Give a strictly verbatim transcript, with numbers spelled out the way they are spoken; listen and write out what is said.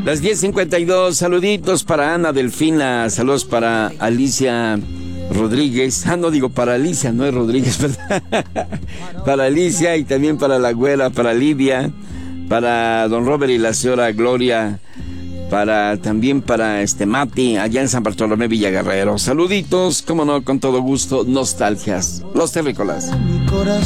Las diez cincuenta y dos, saluditos para Ana Delfina, saludos para Alicia Rodríguez. Ah, no digo para Alicia, no es Rodríguez, ¿verdad? Para Alicia y también para la güera, para Lidia, para don Robert y la señora Gloria, para también para este Mati, allá en San Bartolomé Villaguerrero. Saluditos, como no, con todo gusto, nostalgias, los terrícolas.